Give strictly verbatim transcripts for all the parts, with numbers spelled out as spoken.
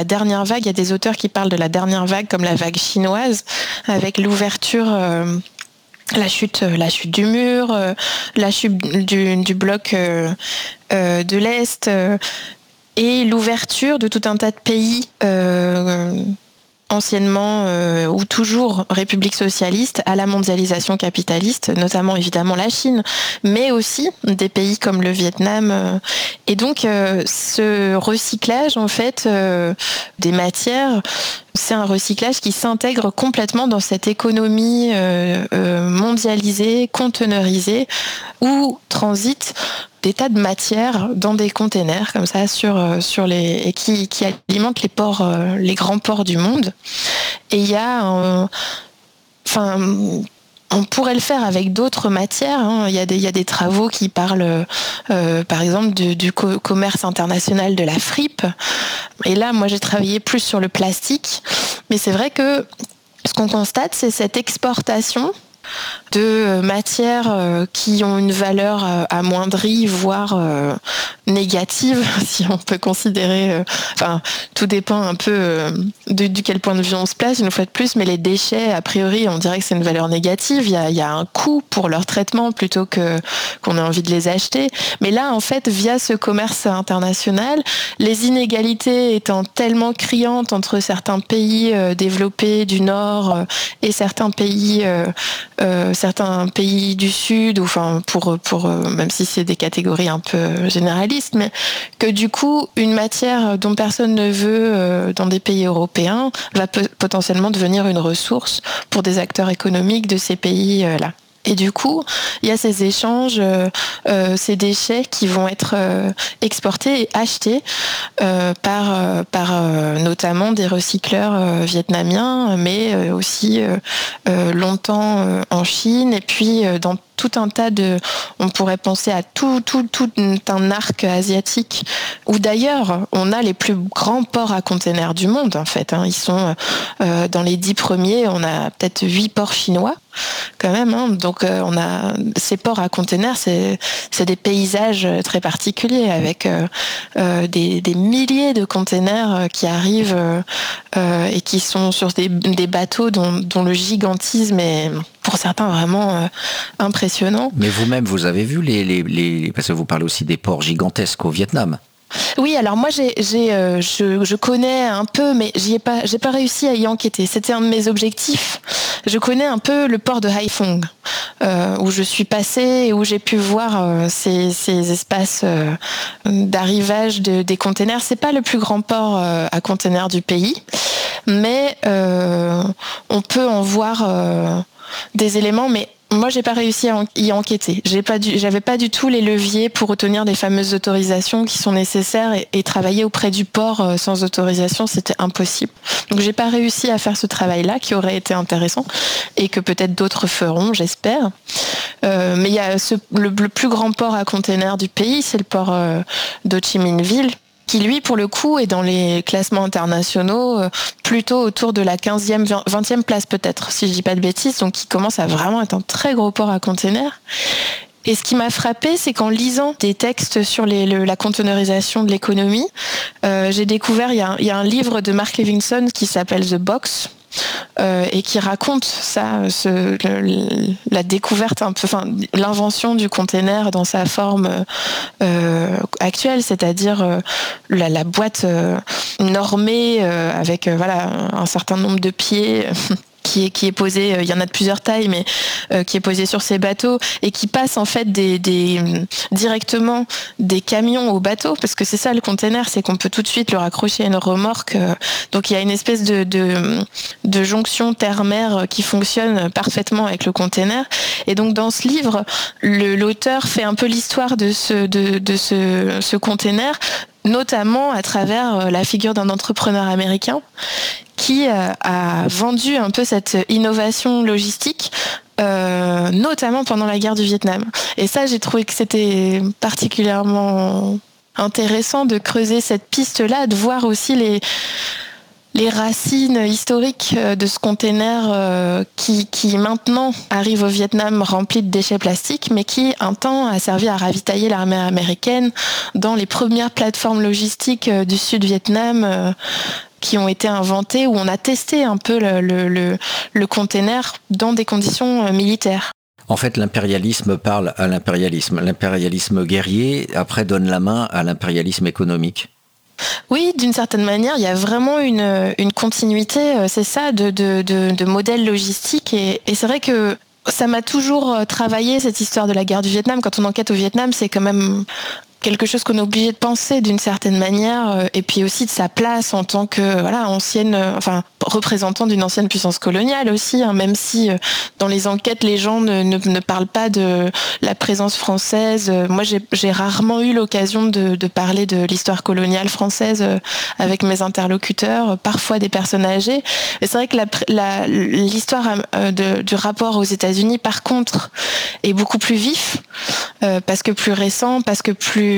la dernière vague. Il y a des auteurs qui parlent de la dernière vague comme la vague chinoise, avec l'ouverture... Euh, La chute, la chute du mur, euh, la chute du, du bloc euh, euh, de l'Est euh, et l'ouverture de tout un tas de pays euh, anciennement euh, ou toujours république socialiste à la mondialisation capitaliste, notamment évidemment la Chine, mais aussi des pays comme le Vietnam. Euh, et donc euh, ce recyclage en fait euh, des matières, c'est un recyclage qui s'intègre complètement dans cette économie euh, euh, mondialisée, conteneurisée, où transitent des tas de matières dans des containers comme ça sur sur les et qui qui alimentent les ports, euh, les grands ports du monde. Et il y a, euh, enfin. On pourrait le faire avec d'autres matières. Hein. Il y a des, il y a des travaux qui parlent, euh, par exemple, du, du co- commerce international de la fripe. Et là, moi, j'ai travaillé plus sur le plastique. Mais c'est vrai que ce qu'on constate, c'est cette exportation de matières qui ont une valeur amoindrie, voire euh, négative, si on peut considérer. Euh, enfin, tout dépend un peu euh, de, du quel point de vue on se place, une fois de plus, mais les déchets, a priori, on dirait que c'est une valeur négative. Il y a, il y a un coût pour leur traitement plutôt que qu'on ait envie de les acheter. Mais là, en fait, via ce commerce international, les inégalités étant tellement criantes entre certains pays euh, développés du Nord euh, et certains pays euh, Euh, certains pays du Sud, ou enfin pour pour euh, même si c'est des catégories un peu généralistes, mais que du coup une matière dont personne ne veut euh, dans des pays européens va pe- potentiellement devenir une ressource pour des acteurs économiques de ces pays-là. Et du coup, il y a ces échanges, euh, euh, ces déchets qui vont être euh, exportés et achetés euh, par, euh, par euh, notamment des recycleurs euh, vietnamiens, mais euh, aussi euh, euh, longtemps euh, en Chine, et puis euh, dans tout un tas de... On pourrait penser à tout, tout, tout un arc asiatique, où d'ailleurs, on a les plus grands ports à containers du monde, en fait. Hein. Ils sont euh, dans les dix premiers, on a peut-être huit ports chinois, quand même. Hein. Donc, euh, on a ces ports à containers, c'est, c'est des paysages très particuliers, avec euh, euh, des, des milliers de containers qui arrivent euh, et qui sont sur des, des bateaux dont, dont le gigantisme est, pour certains, vraiment euh, impressionnant. Mais vous-même, vous avez vu les, les, les... Parce que vous parlez aussi des ports gigantesques au Vietnam. Oui, alors moi j'ai, j'ai, euh, je, je connais un peu, mais j'y ai pas, j'ai pas réussi à y enquêter. C'était un de mes objectifs. Je connais un peu le port de Haiphong, euh, où je suis passée et où j'ai pu voir euh, ces, ces espaces euh, d'arrivage de, des containers. C'est pas le plus grand port euh, à containers du pays, mais euh, on peut en voir euh, des éléments, mais moi, j'ai pas réussi à y enquêter. J'ai pas du, j'avais pas du tout les leviers pour obtenir des fameuses autorisations qui sont nécessaires, et, et travailler auprès du port euh, sans autorisation, c'était impossible. Donc, j'ai pas réussi à faire ce travail-là, qui aurait été intéressant et que peut-être d'autres feront, j'espère. Euh, mais il y a ce, le, le plus grand port à containers du pays, c'est le port euh, d'Ho Chi Minh Ville, qui lui, pour le coup, est dans les classements internationaux euh, plutôt autour de la quinzième, vingtième place peut-être, si je dis pas de bêtises, donc qui commence à vraiment être un très gros port à containers. Et ce qui m'a frappé, c'est qu'en lisant des textes sur les, le, la conteneurisation de l'économie, euh, j'ai découvert, il y a, il y a un livre de Mark Levinson qui s'appelle The Box, Euh, et qui raconte ça, ce, le, la découverte un peu, enfin l'invention du container dans sa forme euh, actuelle, c'est-à-dire euh, la, la boîte euh, normée euh, avec euh, voilà un certain nombre de pieds. Qui est, qui est posé, il y en a de plusieurs tailles, mais euh, qui est posé sur ces bateaux et qui passe en fait des, des, directement des camions au bateau, parce que c'est ça le container, c'est qu'on peut tout de suite le raccrocher à une remorque. Euh, donc il y a une espèce de, de, de jonction terre-mer qui fonctionne parfaitement avec le container. Et donc dans ce livre, le, l'auteur fait un peu l'histoire de ce, de, de ce, ce container, notamment à travers la figure d'un entrepreneur américain qui a vendu un peu cette innovation logistique, euh, notamment pendant la guerre du Vietnam. Et ça, j'ai trouvé que c'était particulièrement intéressant de creuser cette piste-là, de voir aussi les... les racines historiques de ce container euh, qui, qui maintenant arrive au Vietnam rempli de déchets plastiques, mais qui un temps a servi à ravitailler l'armée américaine dans les premières plateformes logistiques du Sud-Vietnam, euh, qui ont été inventés, où on a testé un peu le, le, le, le container dans des conditions militaires. En fait, l'impérialisme parle à l'impérialisme. L'impérialisme guerrier, après, donne la main à l'impérialisme économique. Oui, d'une certaine manière, il y a vraiment une, une continuité, c'est ça, de, de, de, de modèles logistiques. Et, et c'est vrai que ça m'a toujours travaillé, cette histoire de la guerre du Vietnam. Quand on enquête au Vietnam, c'est quand même quelque chose qu'on est obligé de penser d'une certaine manière, et puis aussi de sa place en tant que voilà ancienne, enfin représentant d'une ancienne puissance coloniale aussi, hein, même si dans les enquêtes les gens ne, ne, ne parlent pas de la présence française. Moi j'ai, j'ai rarement eu l'occasion de, de parler de l'histoire coloniale française avec mes interlocuteurs, parfois des personnes âgées. Et c'est vrai que la, la, l'histoire de, du rapport aux États-Unis par contre est beaucoup plus vif, euh, parce que plus récent, parce que plus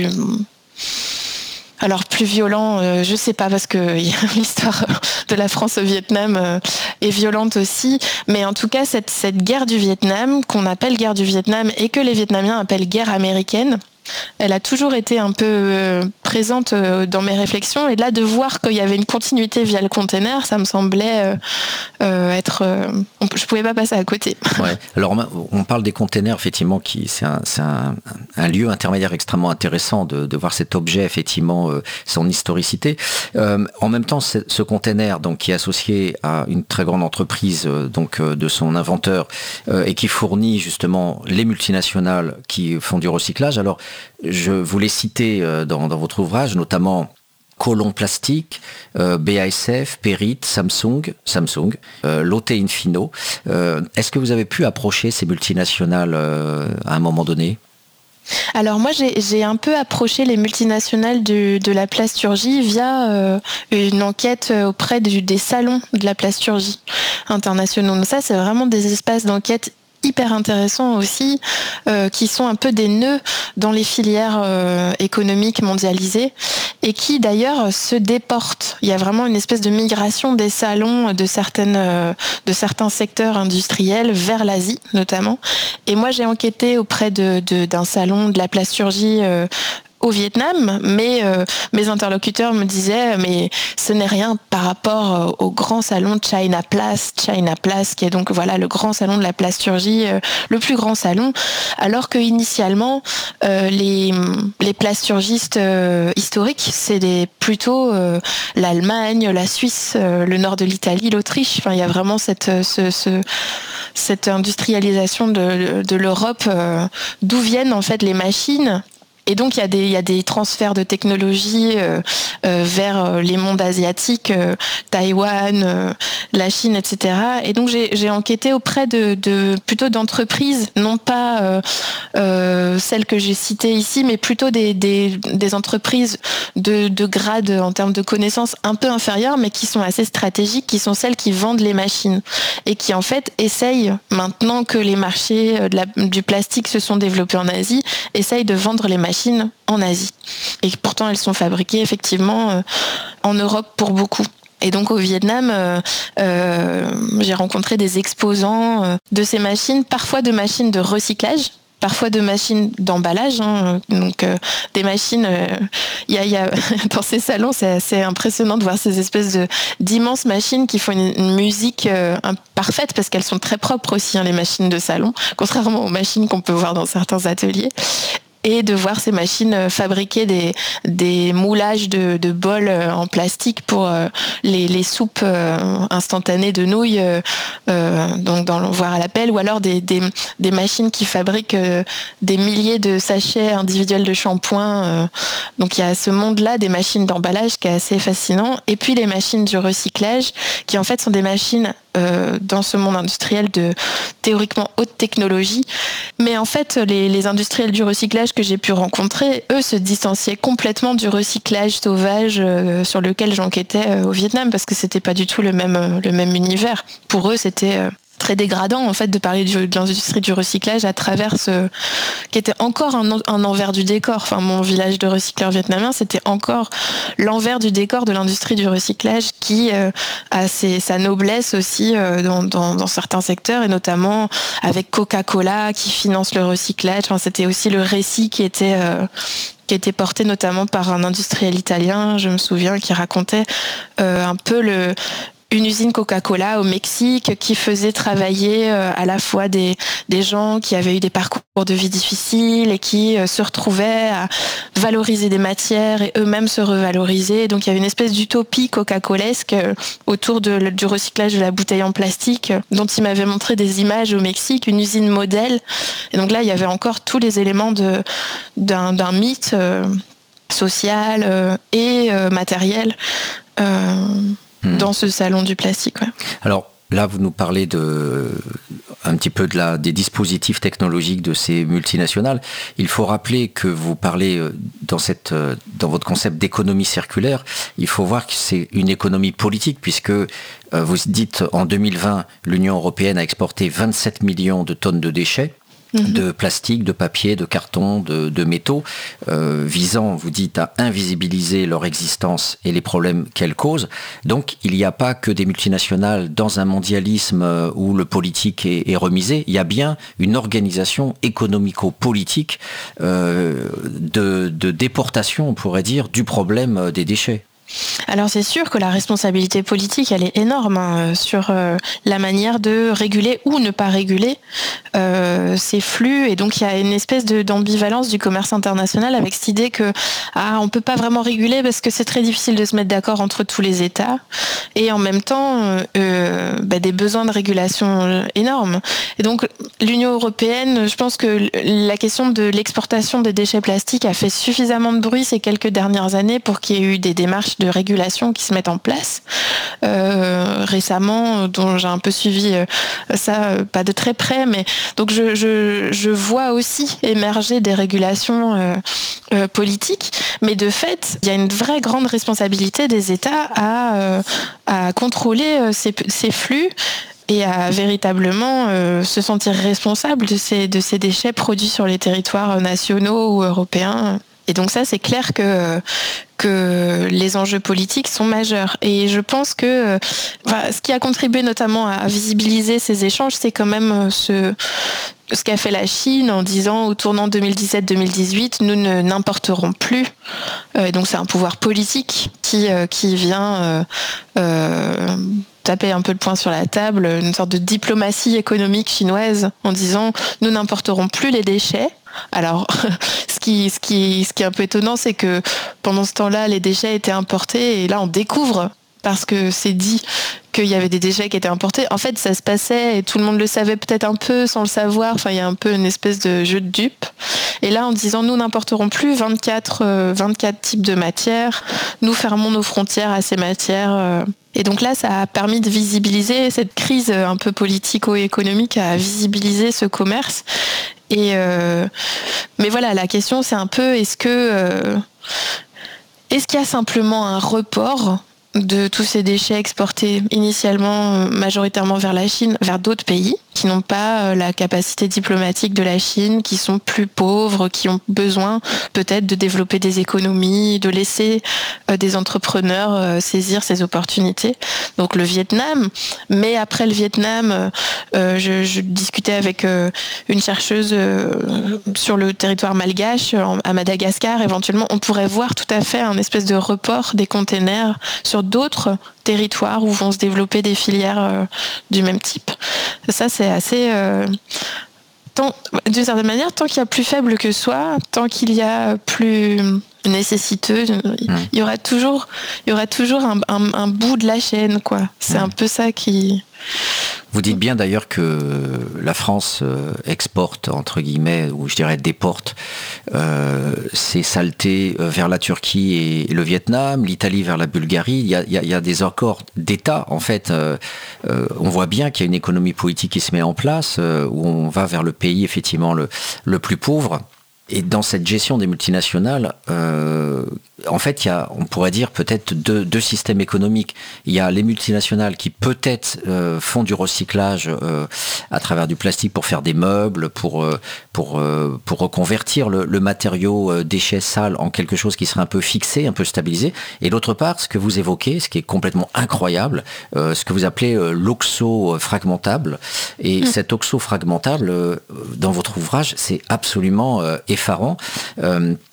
Alors plus violent, euh, je sais pas, parce que l'histoire de la France au Vietnam euh, est violente aussi, mais en tout cas cette, cette guerre du Vietnam, qu'on appelle guerre du Vietnam et que les Vietnamiens appellent guerre américaine, elle a toujours été un peu euh, présente euh, dans mes réflexions, et là de voir qu'il y avait une continuité via le container, ça me semblait euh, euh, être... Euh, on, je pouvais pas passer à côté. Ouais. Alors on parle des containers, effectivement, qui c'est un, c'est un, un lieu intermédiaire extrêmement intéressant de, de voir cet objet, effectivement, euh, son historicité. Euh, en même temps, ce container, donc qui est associé à une très grande entreprise, euh, donc euh, de son inventeur, euh, et qui fournit justement les multinationales qui font du recyclage. Alors je voulais citer euh, dans, dans votre ouvrage, notamment Colon Plastique, euh, B A S F, Perit, Samsung, Samsung, euh, Lotte Infino. Euh, est-ce que vous avez pu approcher ces multinationales euh, à un moment donné ? Alors moi j'ai, j'ai un peu approché les multinationales de, de la plasturgie via euh, une enquête auprès du, des salons de la plasturgie internationaux. Donc ça c'est vraiment des espaces d'enquête hyper intéressants aussi, euh, qui sont un peu des nœuds dans les filières euh, économiques mondialisées, et qui d'ailleurs se déportent. Il y a vraiment une espèce de migration des salons de certaines, euh, de certains secteurs industriels vers l'Asie notamment. Et moi j'ai enquêté auprès de, de, d'un salon de la plasturgie euh, au Vietnam, mais euh, mes interlocuteurs me disaient mais ce n'est rien par rapport au grand salon China Place, China Place qui est donc voilà le grand salon de la plasturgie, euh, le plus grand salon, alors que initialement euh, les les plasturgistes euh, historiques c'est des, plutôt euh, l'Allemagne, la Suisse, euh, le nord de l'Italie, l'Autriche. Enfin il y a vraiment cette ce, ce cette industrialisation de de l'Europe, euh, d'où viennent en fait les machines. Et donc il y a des il y a des transferts de technologie euh, euh, vers les mondes asiatiques, euh, Taïwan, euh, la Chine, et cetera. Et donc j'ai j'ai enquêté auprès de de plutôt d'entreprises, non pas euh, euh, celles que j'ai citées ici, mais plutôt des des des entreprises de de grade en termes de connaissances un peu inférieures, mais qui sont assez stratégiques, qui sont celles qui vendent les machines et qui en fait essayent, maintenant que les marchés de la, du plastique se sont développés en Asie, essayent de vendre les machines en Asie. Et pourtant, elles sont fabriquées effectivement euh, en Europe pour beaucoup. Et donc au Vietnam, euh, euh, j'ai rencontré des exposants euh, de ces machines, parfois de machines de recyclage, parfois de machines d'emballage, hein, donc euh, des machines. Il euh, y, y a dans ces salons, c'est assez impressionnant de voir ces espèces de d'immenses machines qui font une, une musique euh, parfaite parce qu'elles sont très propres aussi, hein, les machines de salon, contrairement aux machines qu'on peut voir dans certains ateliers. Et de voir ces machines fabriquer des, des moulages de, de bols en plastique pour euh, les, les soupes euh, instantanées de nouilles, euh, donc dans, voire à la pelle, ou alors des, des, des machines qui fabriquent euh, des milliers de sachets individuels de shampoing. Euh, donc il y a ce monde-là des machines d'emballage qui est assez fascinant. Et puis les machines du recyclage, qui en fait sont des machines euh, dans ce monde industriel de théoriquement haute technologie. Mais en fait, les, les industriels du recyclage que j'ai pu rencontrer, eux se distanciaient complètement du recyclage sauvage euh, sur lequel j'enquêtais euh, au Vietnam, parce que c'était pas du tout le même, euh, le même univers. Pour eux, c'était euh, très dégradant en fait de parler du, de l'industrie du recyclage à travers ce qui était encore un, un envers du décor. Enfin, mon village de recycleurs vietnamiens, c'était encore l'envers du décor de l'industrie du recyclage qui euh, a ses, sa noblesse aussi euh, dans, dans, dans certains secteurs, et notamment avec Coca-Cola qui finance le recyclage. Enfin, c'était aussi le récit qui était euh, qui qui était porté notamment par un industriel italien, je me souviens, qui racontait euh, un peu le... une usine Coca-Cola au Mexique qui faisait travailler à la fois des, des gens qui avaient eu des parcours de vie difficiles et qui se retrouvaient à valoriser des matières et eux-mêmes se revaloriser. Donc il y avait une espèce d'utopie coca-colesque autour de, du recyclage de la bouteille en plastique dont il m'avait montré des images au Mexique, une usine modèle. Et donc là, il y avait encore tous les éléments de, d'un, d'un mythe euh, social euh, et euh, matériel. Euh, dans ce salon du plastique. Ouais. Alors là, vous nous parlez de, un petit peu de la, des dispositifs technologiques de ces multinationales. Il faut rappeler que vous parlez dans, cette, dans votre concept d'économie circulaire, il faut voir que c'est une économie politique puisque vous dites en deux mille vingt, l'Union européenne a exporté vingt-sept millions de tonnes de déchets. De plastique, de papier, de carton, de, de métaux, euh, visant, vous dites, à invisibiliser leur existence et les problèmes qu'elles causent. Donc, il n'y a pas que des multinationales dans un mondialisme où le politique est, est remisé. Il y a bien une organisation économico-politique euh, de, de déportation, on pourrait dire, du problème des déchets. Alors c'est sûr que la responsabilité politique, elle est énorme hein, sur euh, la manière de réguler ou ne pas réguler euh, ces flux. Et donc il y a une espèce de, d'ambivalence du commerce international avec cette idée que ah, on peut pas vraiment réguler parce que c'est très difficile de se mettre d'accord entre tous les États. Et en même temps, euh, bah, des besoins de régulation énormes. Et donc l'Union européenne, je pense que la question de l'exportation des déchets plastiques a fait suffisamment de bruit ces quelques dernières années pour qu'il y ait eu des démarches de régulation qui se mettent en place euh, récemment, dont j'ai un peu suivi euh, ça, euh, pas de très près, mais donc je, je, je vois aussi émerger des régulations euh, euh, politiques, mais de fait, il y a une vraie grande responsabilité des États à, euh, à contrôler euh, ces, ces flux et à véritablement euh, se sentir responsable de ces, de ces déchets produits sur les territoires nationaux ou européens. Et donc ça, c'est clair que, que les enjeux politiques sont majeurs. Et je pense que enfin, ce qui a contribué notamment à visibiliser ces échanges, c'est quand même ce, ce qu'a fait la Chine en disant au tournant deux mille dix-sept deux mille dix-huit, nous ne, n'importerons plus. Et donc c'est un pouvoir politique qui, qui vient... Euh, euh, taper un peu le poing sur la table, une sorte de diplomatie économique chinoise en disant nous n'importerons plus les déchets. Alors, ce qui, ce qui, ce qui est un peu étonnant, c'est que pendant ce temps-là, les déchets étaient importés et là, on découvre, parce que c'est dit qu'il y avait des déchets qui étaient importés. En fait, ça se passait et tout le monde le savait peut-être un peu sans le savoir. Enfin, il y a un peu une espèce de jeu de dupes. Et là, en disant nous n'importerons plus vingt-quatre, euh, vingt-quatre types de matières, nous fermons nos frontières à ces matières. Euh. Et donc là, ça a permis de visibiliser cette crise un peu politico-économique, à visibiliser ce commerce. Et euh, mais voilà, la question c'est un peu est-ce que euh, est-ce qu'il y a simplement un report de tous ces déchets exportés initialement majoritairement vers la Chine, vers d'autres pays qui n'ont pas la capacité diplomatique de la Chine, qui sont plus pauvres, qui ont besoin peut-être de développer des économies, de laisser des entrepreneurs saisir ces opportunités. Donc le Vietnam, mais après le Vietnam, euh, je, je discutais avec euh, une chercheuse euh, sur le territoire malgache, à Madagascar, éventuellement, on pourrait voir tout à fait un espèce de report des containers sur d'autres territoires où vont se développer des filières euh, du même type. Ça, c'est assez... Euh, tant, d'une certaine manière, tant qu'il y a plus faible que soi, tant qu'il y a plus nécessiteux, il y aura toujours, il y aura toujours un, un, un bout de la chaîne, quoi. C'est un peu ça qui... Vous dites bien d'ailleurs que la France exporte, entre guillemets, ou je dirais déporte, euh, ses saletés vers la Turquie et le Vietnam, l'Italie vers la Bulgarie. Il y a, il y a, il y a des accords d'État, en fait. Euh, euh, on voit bien qu'il y a une économie politique qui se met en place, euh, où on va vers le pays, effectivement, le, le plus pauvre. Et dans cette gestion des multinationales, euh, en fait, il y a, on pourrait dire peut-être deux, deux systèmes économiques. Il y a les multinationales qui peut-être euh, font du recyclage euh, à travers du plastique pour faire des meubles, pour, euh, pour, euh, pour reconvertir le, le matériau euh, déchet sale en quelque chose qui serait un peu fixé, un peu stabilisé. Et d'autre part, ce que vous évoquez, ce qui est complètement incroyable, euh, ce que vous appelez euh, l'oxo fragmentable. Et mmh. cet oxo fragmentable, euh, dans votre ouvrage, c'est absolument euh, effarant. Euh,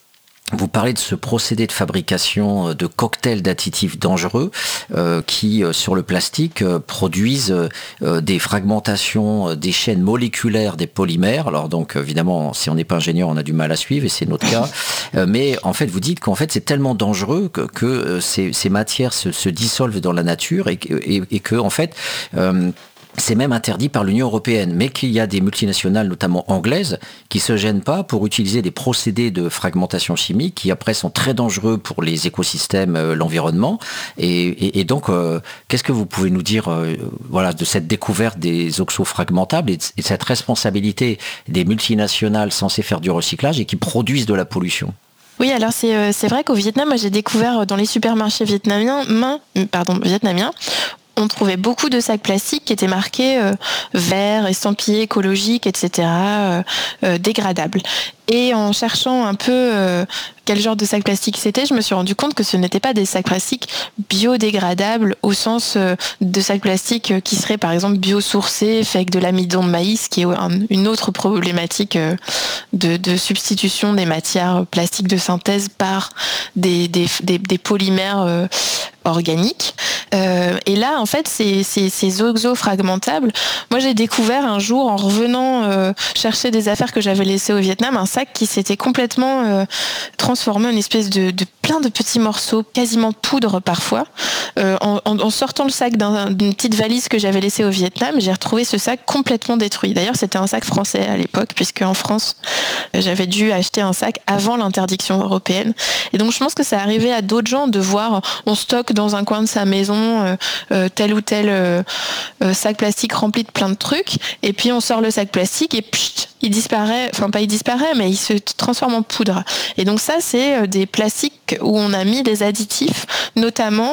vous parlez de ce procédé de fabrication de cocktails d'additifs dangereux euh, qui, euh, sur le plastique, euh, produisent euh, des fragmentations des chaînes moléculaires des polymères. Alors donc, évidemment, si on n'est pas ingénieur, on a du mal à suivre, et c'est notre cas. Euh, mais en fait, vous dites qu'en fait, c'est tellement dangereux que, que euh, ces, ces matières se, se dissolvent dans la nature et, et, et que, en fait... Euh, c'est même interdit par l'Union européenne, mais qu'il y a des multinationales, notamment anglaises, qui se gênent pas pour utiliser des procédés de fragmentation chimique qui après sont très dangereux pour les écosystèmes, euh, l'environnement. Et, et, et donc, euh, qu'est-ce que vous pouvez nous dire, euh, voilà, de cette découverte des oxofragmentables et de, et de cette responsabilité des multinationales censées faire du recyclage et qui produisent de la pollution? Oui, alors c'est, euh, c'est vrai qu'au Vietnam, moi j'ai découvert dans les supermarchés vietnamiens, main, pardon, vietnamiens, on trouvait beaucoup de sacs plastiques qui étaient marqués euh, verts, estampillés écologiques, et cetera, euh, euh, dégradables. Et en cherchant un peu euh, quel genre de sac plastique c'était, je me suis rendu compte que ce n'étaient pas des sacs plastiques biodégradables au sens euh, de sacs plastiques qui seraient par exemple biosourcés, faits avec de l'amidon de maïs, qui est un, une autre problématique euh, de, de substitution des matières plastiques de synthèse par des, des, des, des polymères euh, organiques. Euh, et là, en fait, ces, ces, ces oxofragmentables, moi j'ai découvert un jour en revenant euh, chercher des affaires que j'avais laissées au Vietnam, un sac qui s'était complètement euh, transformé en une espèce de, de plein de petits morceaux, quasiment poudre parfois. Euh, en, en, en sortant le sac d'un, d'une petite valise que j'avais laissée au Vietnam, j'ai retrouvé ce sac complètement détruit. D'ailleurs, c'était un sac français à l'époque, puisque en France, j'avais dû acheter un sac avant l'interdiction européenne. Et donc, je pense que ça arrivait à d'autres gens de voir, on stocke dans un coin de sa maison euh, euh, tel ou tel euh, euh, sac plastique rempli de plein de trucs, et puis on sort le sac plastique et pchit, il disparaît, enfin pas il disparaît, mais il se transforme en poudre. Et donc ça, c'est des plastiques où on a mis des additifs, notamment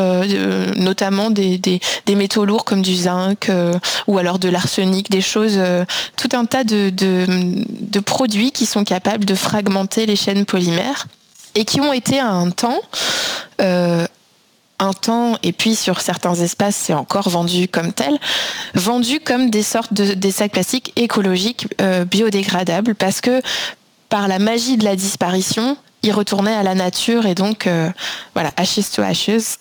Euh, notamment des, des, des métaux lourds comme du zinc euh, ou alors de l'arsenic, des choses, euh, tout un tas de, de, de produits qui sont capables de fragmenter les chaînes polymères et qui ont été à un temps euh, un temps, et puis sur certains espaces c'est encore vendu comme tel, vendu comme des sortes de des sacs plastiques écologiques euh, biodégradables, parce que par la magie de la disparition, il retournait à la nature et donc euh, voilà, ashes to ashes,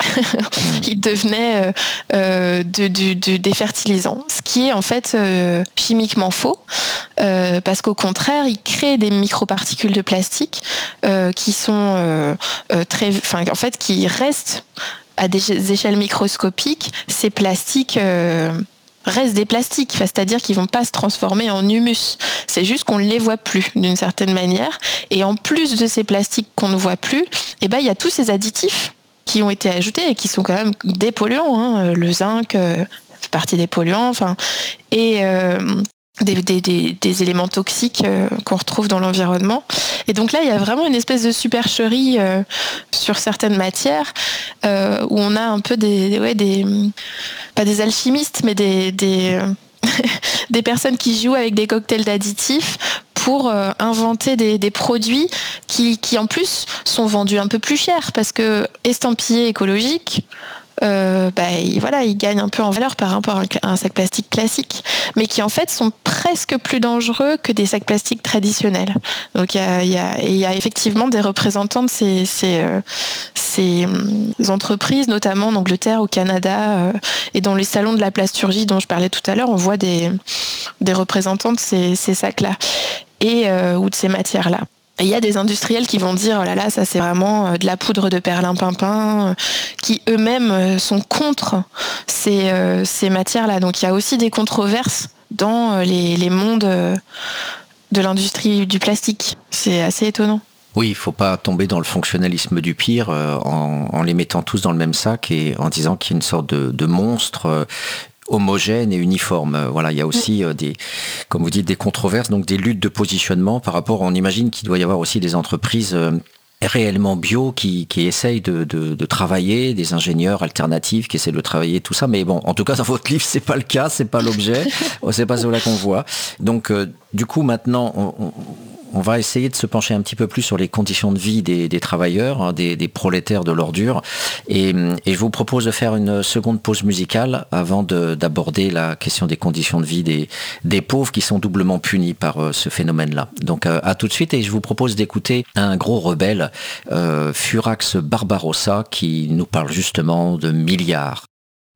il devenait euh, euh, de, de, de, des fertilisants, ce qui est en fait euh, chimiquement faux, euh, parce qu'au contraire, il crée des microparticules de plastique euh, qui sont euh, euh, très, enfin en fait qui restent à des échelles microscopiques. Ces plastiques euh, restent des plastiques, c'est-à-dire qu'ils vont pas se transformer en humus. C'est juste qu'on ne les voit plus d'une certaine manière. Et en plus de ces plastiques qu'on ne voit plus, eh ben, il y a tous ces additifs qui ont été ajoutés et qui sont quand même des polluants. Hein. Le zinc euh, fait partie des polluants. Enfin, et euh, Des, des, des, des éléments toxiques euh, qu'on retrouve dans l'environnement. Et donc là, il y a vraiment une espèce de supercherie euh, sur certaines matières euh, où on a un peu des, ouais, des pas des alchimistes, mais des des, des personnes qui jouent avec des cocktails d'additifs pour euh, inventer des, des produits qui, qui en plus sont vendus un peu plus cher, parce que estampillés écologiques, Euh, bah, il, voilà, ils gagnent un peu en valeur par rapport à un sac plastique classique, mais qui en fait sont presque plus dangereux que des sacs plastiques traditionnels. Donc il y a, y a, y a effectivement des représentants de ces, ces, euh, ces entreprises, notamment en Angleterre, au Canada, euh, et dans les salons de la plasturgie dont je parlais tout à l'heure, on voit des, des représentants de ces, ces sacs-là et, euh, ou de ces matières-là. Et il y a des industriels qui vont dire, oh là là, ça c'est vraiment de la poudre de perlimpinpin, qui eux-mêmes sont contre ces, euh, ces matières-là. Donc il y a aussi des controverses dans les, les mondes de l'industrie du plastique. C'est assez étonnant. Oui, il ne faut pas tomber dans le fonctionnalisme du pire euh, en, en les mettant tous dans le même sac et en disant qu'il y a une sorte de, de monstre euh, homogène et uniforme. Voilà, il y a aussi euh, des, comme vous dites, des controverses, donc des luttes de positionnement par rapport, on imagine qu'il doit y avoir aussi des entreprises euh, réellement bio qui, qui essayent de, de, de travailler, des ingénieurs alternatifs qui essaient de travailler tout ça, mais bon, en tout cas dans votre livre c'est pas le cas, c'est pas l'objet, c'est pas cela qu'on voit. Donc euh, du coup maintenant on, on on va essayer de se pencher un petit peu plus sur les conditions de vie des, des travailleurs, hein, des, des prolétaires de l'ordure. Et, et je vous propose de faire une seconde pause musicale avant de, d'aborder la question des conditions de vie des, des pauvres qui sont doublement punis par euh, ce phénomène-là. Donc euh, à tout de suite, et je vous propose d'écouter un gros rebelle, euh, Furax Barbarossa, qui nous parle justement de milliards.